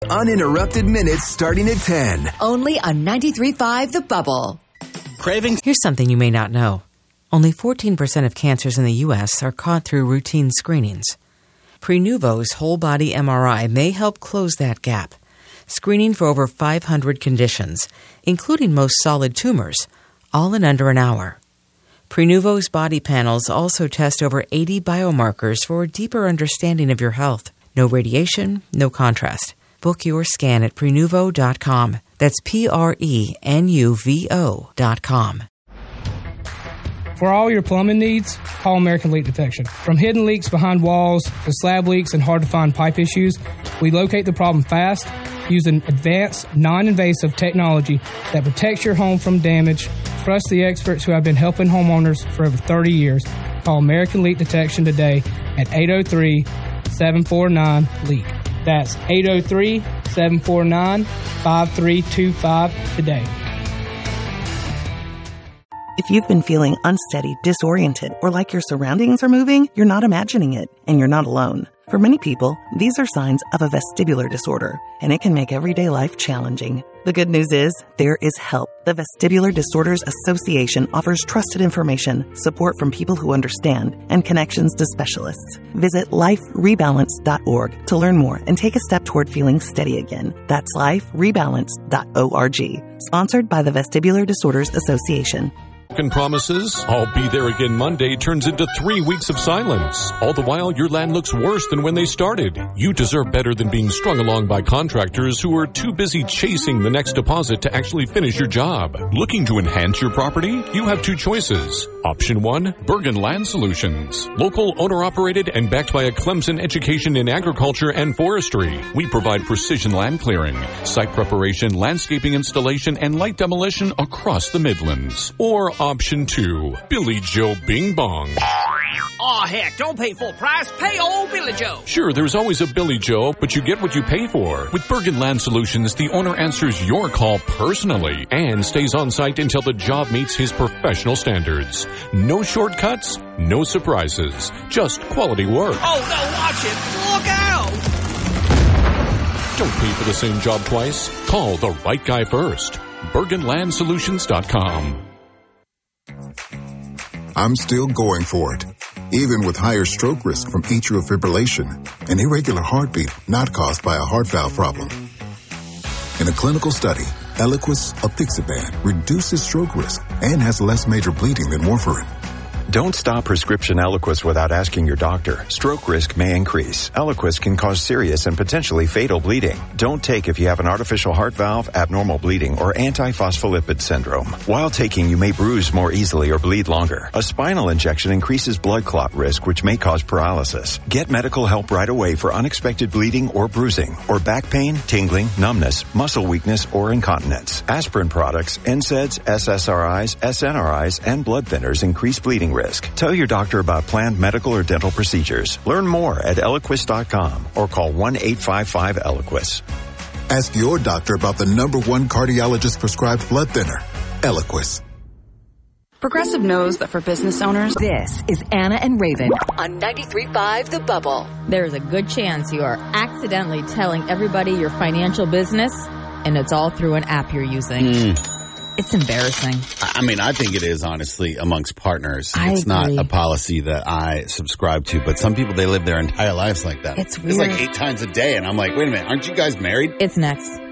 Uninterrupted minutes starting at 10. Only on 93.5 The Bubble. Cravings? Here's something you may not know. Only 14% of cancers in the U.S. are caught through routine screenings. Prenuvo's whole-body MRI may help close that gap, screening for over 500 conditions, including most solid tumors, all in under an hour. Prenuvo's body panels also test over 80 biomarkers for a deeper understanding of your health. No radiation, no contrast. Book your scan at Prenuvo.com. That's Prenuvo.com. For all your plumbing needs, call American Leak Detection. From hidden leaks behind walls to slab leaks and hard-to-find pipe issues, we locate the problem fast using advanced, non-invasive technology that protects your home from damage. Trust the experts who have been helping homeowners for over 30 years. Call American Leak Detection today at 803-749-LEAK. That's 803-749-5325 today. If you've been feeling unsteady, disoriented, or like your surroundings are moving, you're not imagining it, and you're not alone. For many people, these are signs of a vestibular disorder, and it can make everyday life challenging. The good news is, there is help. The Vestibular Disorders Association offers trusted information, support from people who understand, and connections to specialists. Visit liferebalance.org to learn more and take a step toward feeling steady again. That's liferebalance.org. Sponsored by the Vestibular Disorders Association. Broken promises, I'll be there again Monday, turns into 3 weeks of silence. All the while, your land looks worse than when they started. You deserve better than being strung along by contractors who are too busy chasing the next deposit to actually finish your job. Looking to enhance your property? You have two choices. Option 1, Bergen Land Solutions. Local, owner-operated, and backed by a Clemson education in agriculture and forestry. We provide precision land clearing, site preparation, landscaping installation, and light demolition across the Midlands. Or Option 2, Billy Joe Bing Bong. Aw, heck, don't pay full price. Pay old Billy Joe. Sure, there's always a Billy Joe, but you get what you pay for. With Bergen Land Solutions, the owner answers your call personally and stays on site until the job meets his professional standards. No shortcuts, no surprises, just quality work. Oh, no, watch it. Look out. Don't pay for the same job twice. Call the right guy first. BergenLandSolutions.com. I'm still going for it, even with higher stroke risk from atrial fibrillation, an irregular heartbeat not caused by a heart valve problem. In a clinical study, Eliquis apixaban reduces stroke risk and has less major bleeding than warfarin. Don't stop prescription Eliquis without asking your doctor. Stroke risk may increase. Eliquis can cause serious and potentially fatal bleeding. Don't take if you have an artificial heart valve, abnormal bleeding, or antiphospholipid syndrome. While taking, you may bruise more easily or bleed longer. A spinal injection increases blood clot risk, which may cause paralysis. Get medical help right away for unexpected bleeding or bruising, or back pain, tingling, numbness, muscle weakness, or incontinence. Aspirin products, NSAIDs, SSRIs, SNRIs, and blood thinners increase bleeding risk. Tell your doctor about planned medical or dental procedures. Learn more at Eliquis.com or call 1-855-ELIQUIS. Ask your doctor about the #1 cardiologist prescribed blood thinner, Eliquis. Progressive knows that for business owners, This is Anna and Raven on 93.5 The Bubble. There's a good chance you are accidentally telling everybody your financial business, and it's all through an app you're using. It's embarrassing. I mean, I think it is, honestly, amongst partners. It's agree. not a policy that I subscribe to, but some people, they live their entire lives like that. It's weird. It's like 8 times a day, and I'm like, wait a minute, aren't you guys married? It's next.